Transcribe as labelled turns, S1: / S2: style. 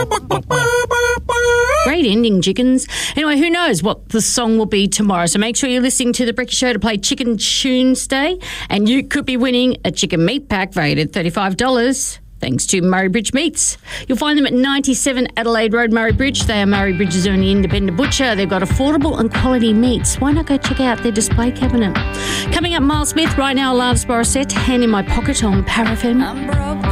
S1: Great ending, chickens. Anyway, who knows what the song will be tomorrow. So make sure you're listening to The Breakfast Show to play Chicken Tuesday, and you could be winning a chicken meat pack valued at $35. Thanks to Murray Bridge Meats. You'll find them at 97 Adelaide Road, Murray Bridge. They are Murray Bridge's only independent butcher. They've got affordable and quality meats. Why not go check out their display cabinet? Coming up, Miles Smith, right now, Love's Borosette, hand in my pocket on Paraffin.
S2: I'm broke,